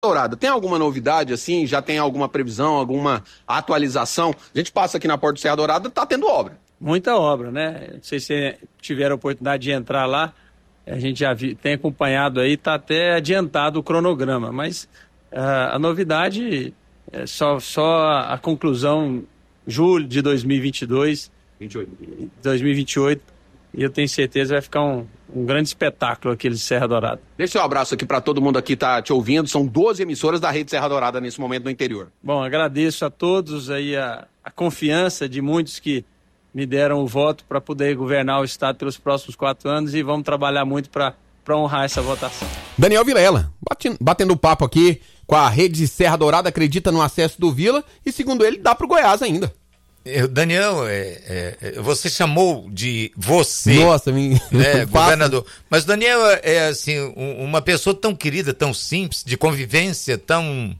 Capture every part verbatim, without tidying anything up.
Dourada, tem alguma novidade assim? Já tem alguma previsão, alguma atualização? A gente passa aqui na porta do Serra Dourada, tá tendo obra. Muita obra, né? Não sei se tiveram a oportunidade de entrar lá, a gente já vi, tem acompanhado aí, tá até adiantado o cronograma, mas uh, a novidade é só, só a, a conclusão julho de dois mil e vinte e dois, vinte e oito. dois mil e vinte e oito, e eu tenho certeza que vai ficar um, um grande espetáculo aquele de Serra Dourada. Deixa um abraço aqui para todo mundo aqui tá te ouvindo. São doze emissoras da rede Serra Dourada nesse momento no interior. Bom, agradeço a todos aí a, a confiança de muitos que me deram o voto para poder governar o estado pelos próximos quatro anos e vamos trabalhar muito para honrar essa votação. Daniel Vilela, batendo papo aqui com a rede Serra Dourada, acredita no acesso do Vila e, segundo ele, dá pro Goiás ainda. Eu, Daniel, é, é, você chamou de você. Nossa, me... né, governador. Mas Daniel é, é assim, um, uma pessoa tão querida, tão simples, de convivência tão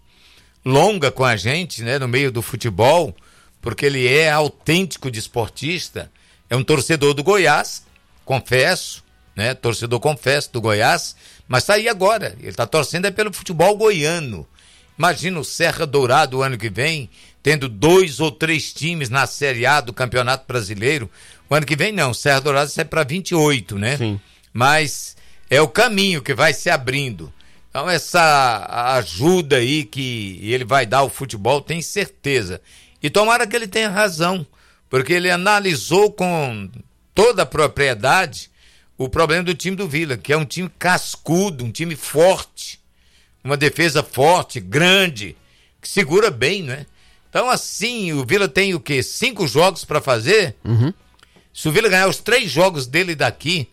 longa com a gente, né, no meio do futebol, porque ele é autêntico de esportista, é um torcedor do Goiás, confesso, né, torcedor confesso do Goiás, mas tá aí agora, ele tá torcendo é pelo futebol goiano. Imagina o Serra Dourada o ano que vem, tendo dois ou três times na Série A do Campeonato Brasileiro. O ano que vem não, o Serra Dourada sai para vinte e oito, né? Sim. Mas é o caminho que vai se abrindo. Então essa ajuda aí que ele vai dar ao futebol, tem certeza. E tomara que ele tenha razão, porque ele analisou com toda a propriedade o problema do time do Vila, que é um time cascudo, um time forte, uma defesa forte, grande, que segura bem, né? Então assim, o Vila tem o quê? Cinco jogos para fazer? Uhum. Se o Vila ganhar os três jogos dele daqui,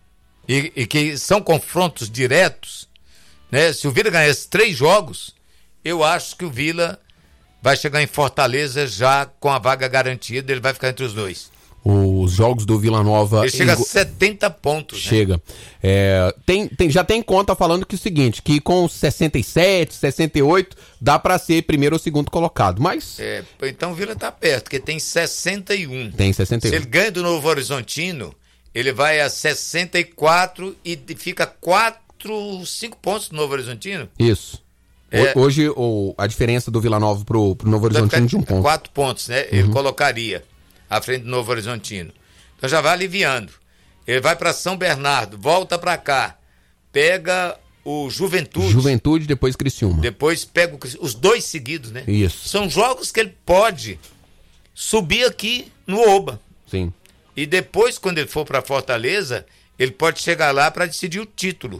e, e que são confrontos diretos, né? Se o Vila ganhar esses três jogos, eu acho que o Vila vai chegar em Fortaleza já com a vaga garantida, ele vai ficar entre os dois. Os jogos do Vila Nova... Ele chega em... a setenta pontos. Chega. Né? É, tem, tem, já tem conta falando que o seguinte, que com sessenta e sete, sessenta e oito, dá pra ser primeiro ou segundo colocado, mas... É, então o Vila tá perto, porque tem sessenta e um. Tem sessenta e um. Se ele ganha do Novo Horizontino, ele vai a sessenta e quatro e fica quatro, cinco pontos do Novo Horizontino. Isso. É, Hoje o, a diferença do Vila Nova pro, pro Novo Horizontino de um ponto. Quatro pontos, né? Ele uhum. colocaria à frente do Novo Horizontino. Então já vai aliviando. Ele vai para São Bernardo, volta para cá, pega o Juventude. Juventude, depois Criciúma. Depois pega o, os dois seguidos, né? Isso. São jogos que ele pode subir aqui no Oba. Sim. E depois, quando ele for para Fortaleza, ele pode chegar lá para decidir o título.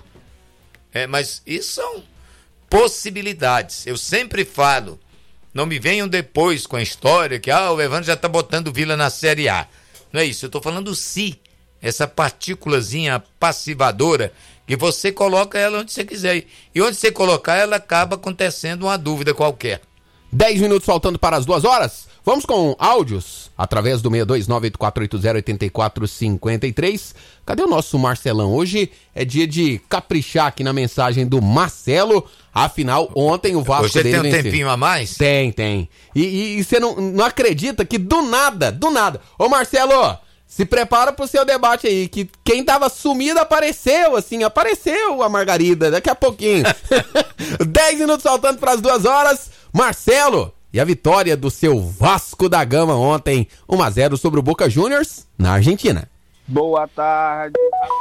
É, mas isso são possibilidades. Eu sempre falo, não me venham depois com a história que ah, o Evandro já está botando o Vila na Série A. Não é isso, eu estou falando se, essa partículazinha passivadora, que você coloca ela onde você quiser. E onde você colocar, ela acaba acontecendo uma dúvida qualquer. Dez minutos faltando para as duas horas. Vamos com áudios através do seis dois nove oito quatro oito zero oito quatro cinco três. Cadê o nosso Marcelão? Hoje é dia de caprichar aqui na mensagem do Marcelo. Afinal, ontem o Vasco Hoje dele tem um venceu. Tempinho a mais? Tem, tem. E você não, não acredita que do nada, do nada... Ô Marcelo, se prepara pro seu debate aí, que quem tava sumido apareceu, assim, apareceu a Margarida, daqui a pouquinho. Dez minutos faltando para as duas horas. Marcelo, e a vitória do seu Vasco da Gama ontem, um a zero sobre o Boca Juniors, na Argentina. Boa tarde,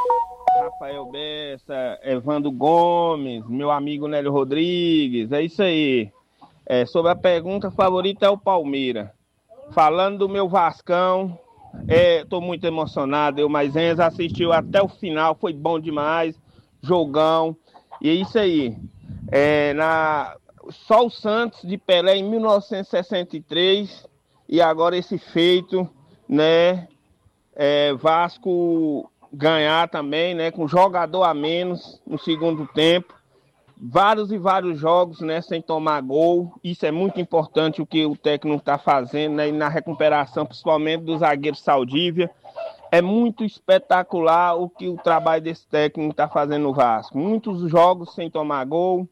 Rafael Bessa, Evandro Gomes, meu amigo Nélio Rodrigues, é isso aí. É, sobre a pergunta, favorita é o Palmeiras. Falando do meu Vascão, estou é, muito emocionado, eu, mas Enzo assistiu até o final, foi bom demais, jogão, e é isso aí. É, na... Só o Santos de Pelé em mil novecentos e sessenta e três e agora esse feito, né, é, Vasco ganhar também, né, com jogador a menos no segundo tempo, vários e vários jogos, né, sem tomar gol, isso é muito importante o que o técnico está fazendo, né, e na recuperação principalmente do zagueiro Saldívia, é muito espetacular o que o trabalho desse técnico está fazendo no Vasco, muitos jogos sem tomar gol,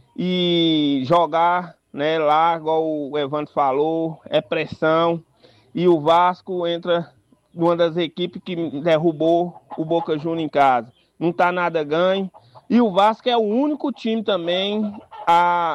e jogar, né, lá, igual o Evandro falou, é pressão, e o Vasco entra numa das equipes que derrubou o Boca Juniors em casa. Não tá nada ganho, e o Vasco é o único time também a